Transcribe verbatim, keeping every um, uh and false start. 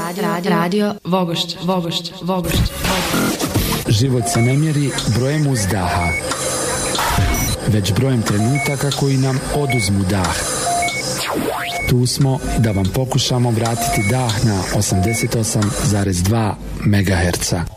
radio, radio, radio Vogošć, Vogošć, Vogošć. Život se ne mjeri brojem uzdaha, već brojem trenutaka koji nam oduzmu dah. Tu smo da vam pokušamo vratiti dah na osamdeset osam zarez dva megaherca.